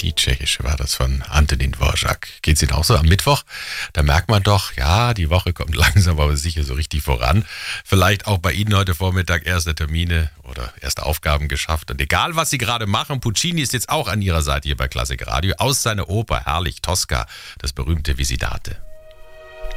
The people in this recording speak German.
Die tschechische war das von Antonín Dvořák. Geht's Ihnen auch so am Mittwoch? Da merkt man doch, ja, die Woche kommt langsam aber sicher so richtig voran. Vielleicht auch bei Ihnen heute Vormittag erste Termine oder erste Aufgaben geschafft. Und egal, was Sie gerade machen, Puccini ist jetzt auch an Ihrer Seite hier bei Klassik Radio. Aus seiner Oper Herrlich Tosca, das berühmte Visitate.